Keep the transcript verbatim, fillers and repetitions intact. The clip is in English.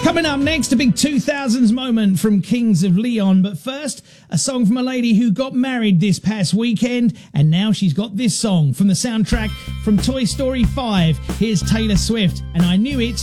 Coming up next, a big two thousands moment from Kings of Leon. But first, a song from a lady who got married this past weekend, and now she's got this song from the soundtrack from Toy Story five. Here's Taylor Swift, and I Knew It